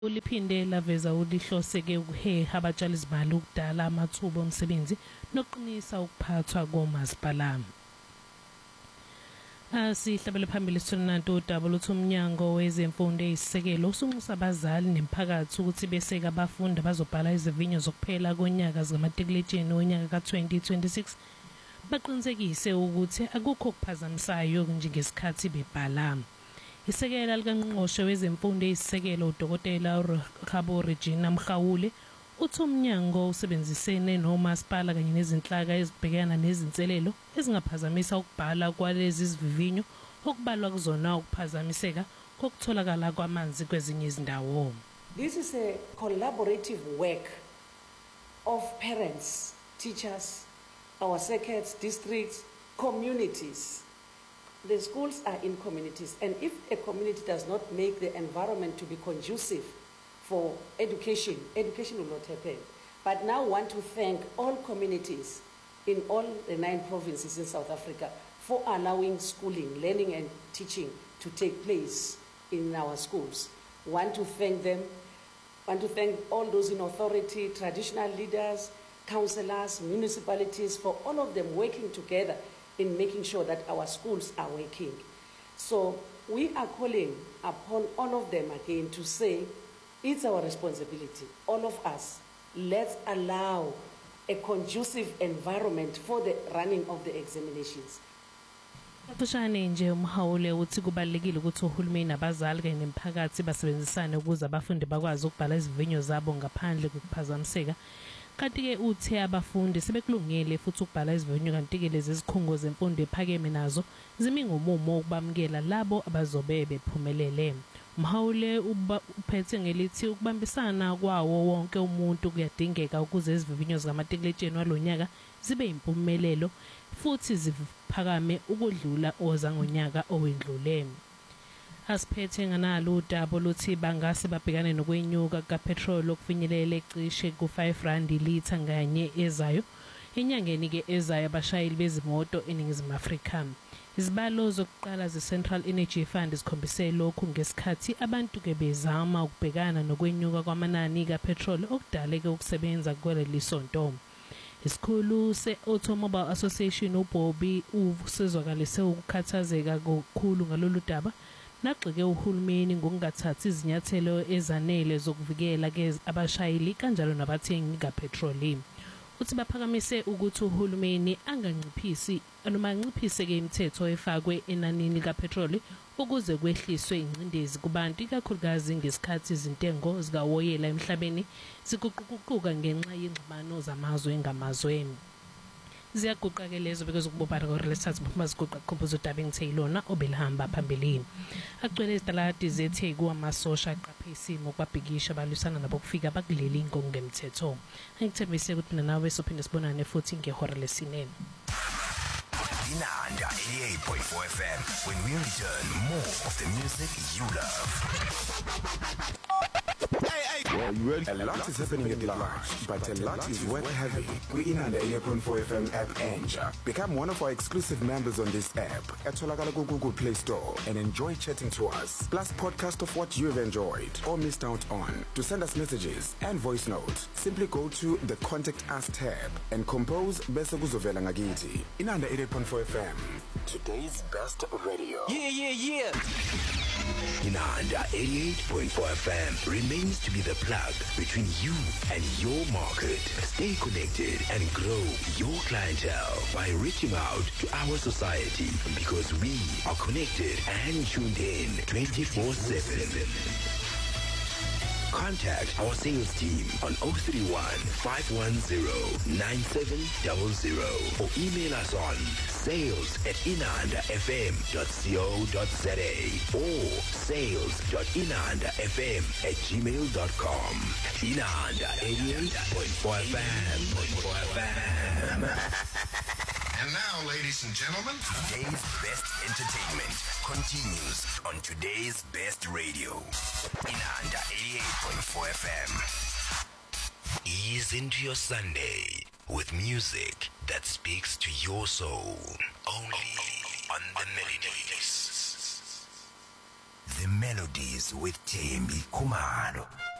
Uliphinde laveza ulihloseke ukuheha abatshali izimali ukudala amathuba omsebenzi nokuqinisa ukuphathwa komasipala. Sihlabele phambili sonanto udaba luthi umnyango wezemfundo eyisisekelo usunxusa abazali nemphakathi ukuthi beseke abafundi abazobhala izivinyo zokuphela konyaka zikamatikuletsheni wonyaka ka-2026 baqinisekise ukuthi akukho okuphazamisayo njengesikhathi bebhala. Isekela likangqongqoshe wezemfundo eyisisekelo uDokotela Khabo Regina Mkhawule uthi umnyango usebenzisene nomasipala kanye nezinhlaka ezibhekana nezinselelo ezingaphazamisa ukubhala kwalezi zivivinyo okubalwa kuzona ukuphazamiseka kokutholakala kwamanzi kwezinye izindawo. This is a collaborative work of parents, teachers, our circuits, districts, communities. The schools are in communities, and if a community does not make the environment to be conducive for education, education will not happen. But now I want to thank all communities in all the 9 provinces in South Africa for allowing schooling, learning and teaching to take place in our schools. I want to thank them. I want to thank all those in authority, traditional leaders, councillors, municipalities, for all of them working together in making sure that our schools are working. So we are calling upon all of them again to say, it's our responsibility, all of us, let's allow a conducive environment for the running of the examinations. Kafushane nje umhawule uthi kubalekile ukuthi uhulumeni nabazali kanye nemphakathi basebenzisane ukuze abafundi bakwazi ukubhala izivinyo zabo ngaphandle kokuphazamiseka. Kanti-ke uthi abafundi sebekulungele futhi ukubhala izivinyo kanti-ke lezi zikhungo zemfundo ephakeme nazo zimi ngomumo ukubamukela labo abazobe bephumelele. Mhawule uphethe ngelithi ukubambisana kwawo wonke umuntu kuyadingeka ukuze izivivinyo zikamatikuletsheni walonyaka zibe impumelelo futhi ziphakame ukudlula ozangonyaka owendlule. Asiphethe nganalo udaba luthi bangase babhekane nokwenyuka kapetrol okufinyelela ecishe ku-R5 litha nganye ezayo enyangeni ke ezayo abashayeli bezimoto eningizimu Afrika. Izibalo zokuqala ze-Central Energy Fund zikhombise lokhu ngesikhathi abantu ke bezama ukubhekana nokwenyuka kwamanani kapetrol okudaleke ukusebenza kwaleli sonto. Isikhulu se-Automobile Association uBobby usizwakalise ukukhathazeka kakhulu ngalolu daba nagxeke uhulumeni ngokungathathi izinyathelo ezanele zokuvikela ke abashayeli kanjalo nabathengi kapetroli. Uthi baphakamise ukuthi uhulumeni anganciphisi noma anciphise ke imithetho efakwe enanini kapetroli ukuze kwehliswe ingcindezi kubantu ikakhulukazi ngesikhathi izintengo zikawoyela emhlabeni ziguquguquka ngenxa yengxabano zamazwe ngamazwe. Ziyaguqa ke lezo because ukubopara korelesathu baziguqa kukhumbuzo udaba engitheyilona obelihamba phambili. Agcwele izidaladi zetheku amasosha aqaphe isimo kwabhikisha balwisana nabo kufika bakuleli inkongo ngemthetho. Angithembise ukuthi mina nawe sophinde sibonane futhi ngehora lesine. Inanda 88.4 FM. When we return, more of the music you love. Well, you ready? A lot is happening at large, but a lot is worth having. We Inanda 88.4 FM app Anja. Become one of our exclusive members on this app at Google Play Store and enjoy chatting to us. Plus podcast of what you've enjoyed or missed out on. To send us messages and voice notes, simply go to the Contact Us tab and compose Bese Kuzovela Ngakiti. Inanda 88.4 FM. Today's best radio. Yeah. Inanda 88.4 FM remains to be the plug between you and your market. Stay connected and grow your clientele by reaching out to our society because we are connected and tuned in 24/7. Contact our sales team on 031 510 9700 or email us on sales@inandafm.co.za or sales.inandafm@gmail.com. Inanda 88.4 FM. And now, ladies and gentlemen, Today's best entertainment continues on today's best radio. Inanda 88.4 FM. Ease into your Sunday with music that speaks to your soul. Only on the Melodies. The Melodies with Thembi Khumalo.